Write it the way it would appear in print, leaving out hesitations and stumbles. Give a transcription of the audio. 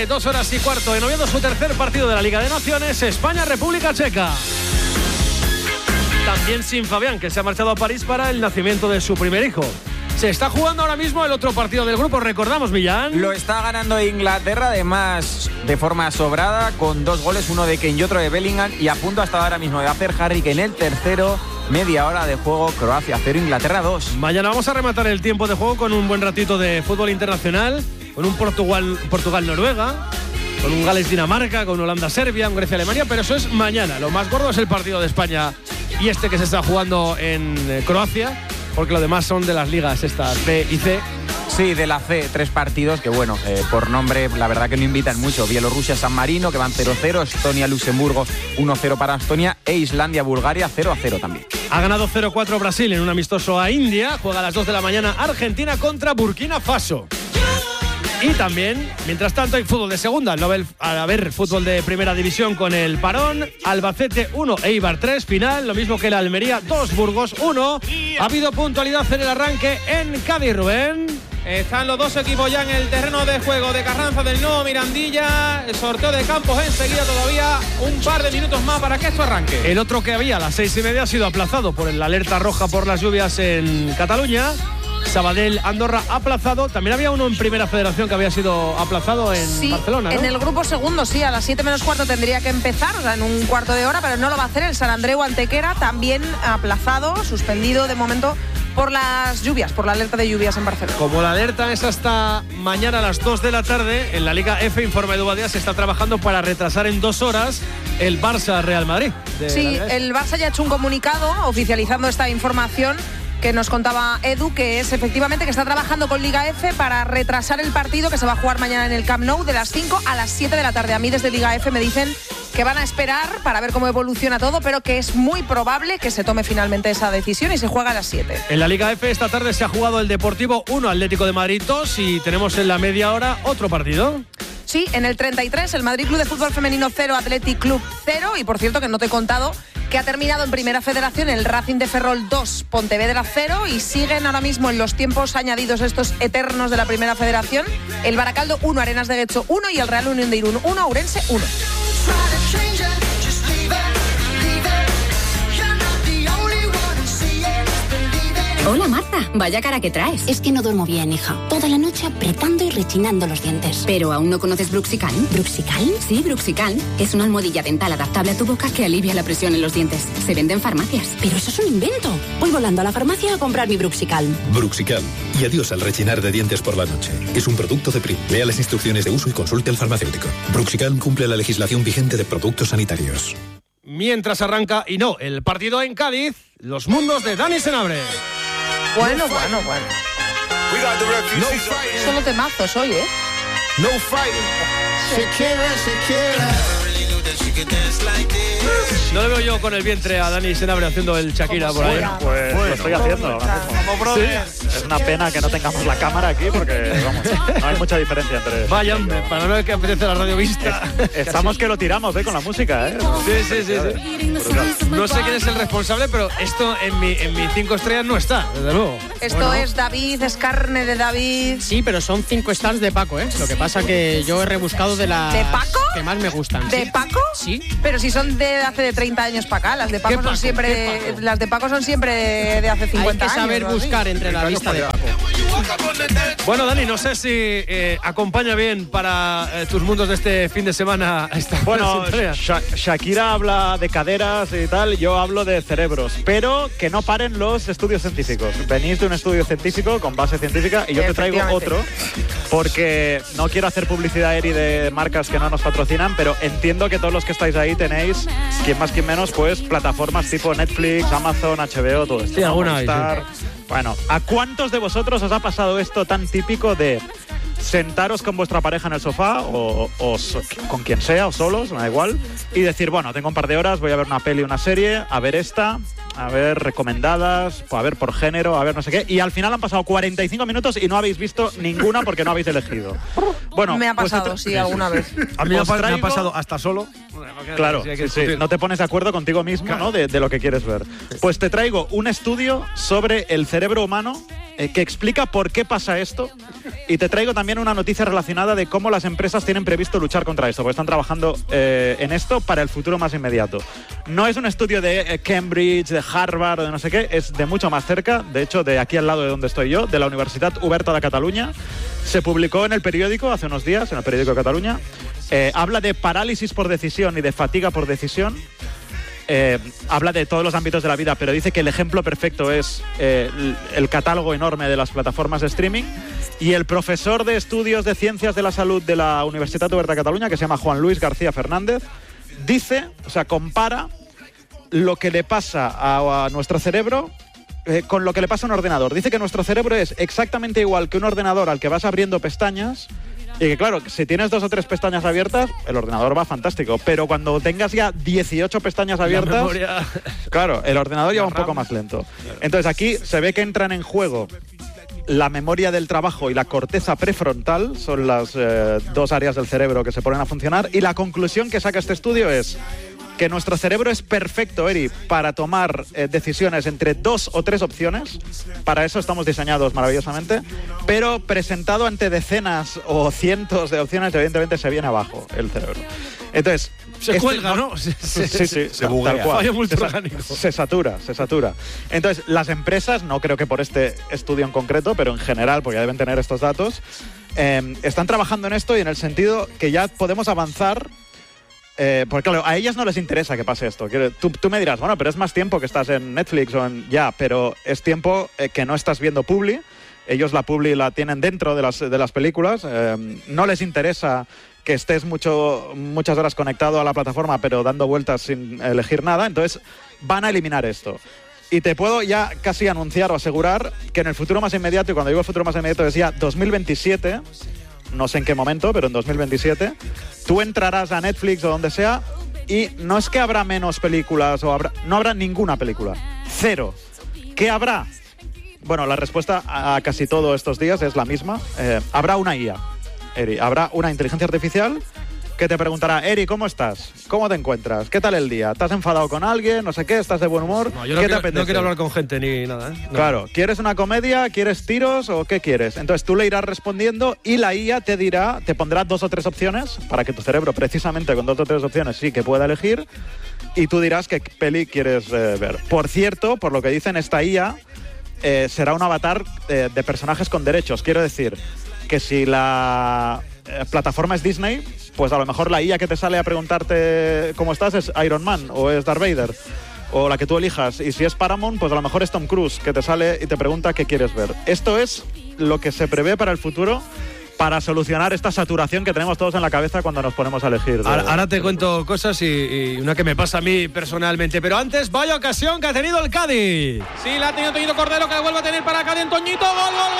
2 horas y cuarto, en Oviedo, su tercer partido de la Liga de Naciones, España-República Checa. También sin Fabián, que se ha marchado a París para el nacimiento de su primer hijo. Se está jugando ahora mismo el otro partido del grupo, recordamos, Millán. Lo está ganando Inglaterra, además de forma sobrada, con 2 goles, uno de Kane y otro de Bellingham, y a punto hasta ahora mismo de hacer Harry Kane el tercero. Media hora de juego, Croacia 0, Inglaterra 2. Mañana vamos a rematar el tiempo de juego con un buen ratito de fútbol internacional, con un Portugal-Noruega, con un Gales-Dinamarca, con Holanda-Serbia, un Grecia-Alemania, pero eso es mañana. Lo más gordo es el partido de España y este que se está jugando en Croacia, porque lo demás son de las ligas estas B y C. Sí, de la C, 3 partidos que, bueno, por nombre, la verdad que no invitan mucho. Bielorrusia-San Marino, que van 0-0, Estonia-Luxemburgo, 1-0 para Estonia, e Islandia-Bulgaria, 0-0 también. Ha ganado 0-4 Brasil en un amistoso a India. Juega a las 2 de la mañana Argentina contra Burkina Faso. Y también, mientras tanto, hay fútbol de segunda. Al haber fútbol de primera división con el parón. Albacete 1, Eibar 3, final. Lo mismo que el Almería 2, Burgos 1. Ha habido puntualidad en el arranque en Cádiz, Rubén. Están los dos equipos ya en el terreno de juego de Carranza del nuevo Mirandilla. El sorteo de campos enseguida, todavía un par de minutos más para que esto arranque. El otro que había a las 6:30 ha sido aplazado por la alerta roja por las lluvias en Cataluña. Sabadell-Andorra aplazado. También había uno en Primera Federación que había sido aplazado en Barcelona, ¿no? En el grupo segundo, sí, a las 7 menos cuarto tendría que empezar, o sea, en un cuarto de hora, pero no lo va a hacer. El San Andreu Antequera también aplazado, suspendido de momento por las lluvias, por la alerta de lluvias en Barcelona. Como la alerta es hasta mañana a las 2 de la tarde, en la Liga F, informa Edu Badía, se está trabajando para retrasar en 2 horas el Barça-Real Madrid. Sí, el Barça ya ha hecho un comunicado oficializando esta información que nos contaba Edu, que es efectivamente que está trabajando con Liga F para retrasar el partido que se va a jugar mañana en el Camp Nou de las 5 a las 7 de la tarde. A mí desde Liga F me dicen que van a esperar para ver cómo evoluciona todo, pero que es muy probable que se tome finalmente esa decisión y se juega a las 7. En la Liga F esta tarde se ha jugado el Deportivo 1, Atlético de Madrid 2, y tenemos en la media hora otro partido. Sí, en el 33, el Madrid Club de Fútbol Femenino 0, Athletic Club 0, y por cierto que no te he contado que ha terminado en Primera Federación el Racing de Ferrol 2, Pontevedra 0, y siguen ahora mismo en los tiempos añadidos estos eternos de la Primera Federación, el Baracaldo 1, Arenas de Guecho 1 y el Real Unión de Irún 1, Ourense 1. Hola Marta, vaya cara que traes. Es que no duermo bien, hija. Toda la noche apretando y rechinando los dientes. ¿Pero aún no conoces Bruxical? ¿Bruxical? Sí, Bruxical. Es una almohadilla dental adaptable a tu boca que alivia la presión en los dientes. Se vende en farmacias. Pero eso es un invento. Voy volando a la farmacia a comprar mi Bruxical. Bruxical. Y adiós al rechinar de dientes por la noche. Es un producto de Prim. Lea las instrucciones de uso y consulte al farmacéutico. Bruxical cumple la legislación vigente de productos sanitarios. Mientras arranca, y no, el partido en Cádiz, los mundos de Dani Senabre. Bueno. Solo temazos hoy, ¿eh? No fighting. Shakira. No le veo yo con el vientre a Dani Senabre haciendo el Shakira por ahí. Pues lo estoy haciendo. ¿Sí? Es una pena que no tengamos la cámara aquí porque, vamos, no hay mucha diferencia entre... Vaya, hombre, para no ver que apetece la radio vista. Estamos que lo tiramos, con la música, Sí. No sé quién es el responsable, pero esto en mi 5 estrellas no está, desde luego. Esto es David, es carne de David. Sí, pero son 5 stars de Paco, ¿eh? Lo que pasa que yo he rebuscado de las ¿De Paco? que más me gustan. ¿De Paco? Sí. Pero si son de hace de 30 años para acá, las de Paco son siempre... Las de Paco son siempre de hace 50 años. Hay que saber ¿no? buscar entre la lista de Paco. Bueno, Dani, no sé si acompaña bien para tus mundos de este fin de semana. Bueno, Shakira habla de caderas y tal, yo hablo de cerebros, pero que no paren los estudios científicos. Venís de un estudio científico con base científica y yo te traigo otro, porque no quiero hacer publicidad de marcas que no nos patrocinan, pero entiendo que todos los que estáis ahí tenéis, quien más quien menos, pues plataformas tipo Netflix, Amazon, HBO, todo esto. Sí, alguna hay, sí. Bueno, ¿a cuántos de vosotros os ha pasado esto tan típico de sentaros con vuestra pareja en el sofá o con quien sea o solos, me da igual, y decir, bueno, tengo un par de horas, voy a ver una peli, una serie, a ver esta, a ver recomendadas, a ver por género, a ver no sé qué. Y al final han pasado 45 minutos y no habéis visto ninguna porque no habéis elegido. Bueno, me ha pasado, sí, alguna vez. A mí me ha pasado hasta solo. Claro, sí. No te pones de acuerdo contigo mismo, claro, ¿no? De lo que quieres ver. Pues te traigo un estudio sobre el cerebro humano que explica por qué pasa esto, y te traigo también una noticia relacionada de cómo las empresas tienen previsto luchar contra esto, porque están trabajando en esto para el futuro más inmediato. No es un estudio de Cambridge, de Harvard o de no sé qué, es de mucho más cerca, de hecho de aquí al lado de donde estoy yo, de la Universitat Oberta de Catalunya. Se publicó en el periódico hace unos días, en el periódico de Catalunya. Habla de parálisis por decisión y de fatiga por decisión. Habla de todos los ámbitos de la vida, pero dice que el ejemplo perfecto es el catálogo enorme de las plataformas de streaming. Y el profesor de estudios de ciencias de la salud de la Universitat Oberta de Catalunya, que se llama Juan Luis García Fernández, dice, o sea, compara lo que le pasa a nuestro cerebro con lo que le pasa a un ordenador. Dice que nuestro cerebro es exactamente igual que un ordenador al que vas abriendo pestañas. Y que claro, si tienes 2 o 3 pestañas abiertas, el ordenador va fantástico. Pero cuando tengas ya 18 pestañas abiertas, claro, el ordenador ya va un poco más lento. Entonces aquí se ve que entran en juego la memoria del trabajo y la corteza prefrontal, son las 2 áreas del cerebro que se ponen a funcionar. Y la conclusión que saca este estudio es que nuestro cerebro es perfecto, Eri, para tomar decisiones entre 2 o 3 opciones. Para eso estamos diseñados maravillosamente, pero presentado ante decenas o cientos de opciones, evidentemente se viene abajo el cerebro. Entonces, se cuelga, ¿no? Sí, se buguea. Tal cual. Fallo multiorgánico. Se satura. Entonces, las empresas, no creo que por este estudio en concreto, pero en general, porque ya deben tener estos datos, están trabajando en esto, y en el sentido que ya podemos avanzar. Porque claro, a ellas no les interesa que pase esto. Tú me dirás, bueno, pero es más tiempo que estás en Netflix o en... Ya, pero es tiempo que no estás viendo Publi. Ellos la Publi la tienen dentro de las películas. No les interesa que estés muchas horas conectado a la plataforma, pero dando vueltas sin elegir nada. Entonces van a eliminar esto. Y te puedo ya casi anunciar o asegurar que en el futuro más inmediato, y cuando digo el futuro más inmediato es ya 2027... no sé en qué momento, pero en 2027, tú entrarás a Netflix o donde sea y no es que habrá menos películas no habrá ninguna película. 0. ¿Qué habrá? Bueno, la respuesta a casi todo estos días es la misma. Habrá una IA, Eri. Habrá una inteligencia artificial que te preguntará, Eri, ¿cómo estás? ¿Cómo te encuentras? ¿Qué tal el día? ¿Te has enfadado con alguien? No sé qué, ¿estás de buen humor? No, yo no quiero hablar con gente ni nada, ¿eh? No. Claro, ¿quieres una comedia? ¿Quieres tiros? ¿O qué quieres? Entonces tú le irás respondiendo y la IA te pondrá 2 o 3 opciones para que tu cerebro, precisamente con 2 o 3 opciones, sí que pueda elegir, y tú dirás qué peli quieres ver. Por cierto, por lo que dicen, esta IA será un avatar de personajes con derechos. Quiero decir que si la plataforma es Disney, pues a lo mejor la IA que te sale a preguntarte cómo estás es Iron Man o es Darth Vader o la que tú elijas. Y si es Paramount, pues a lo mejor es Tom Cruise, que te sale y te pregunta qué quieres ver. Esto es lo que se prevé para el futuro, para solucionar esta saturación que tenemos todos en la cabeza cuando nos ponemos a elegir. Ahora te cuento cosas y una que me pasa a mí personalmente. Pero antes, vaya ocasión que ha tenido el Cádiz. Sí, la ha tenido Toñito Cordero, que la vuelve a tener para Cádiz. Toñito, gol, gol, gol.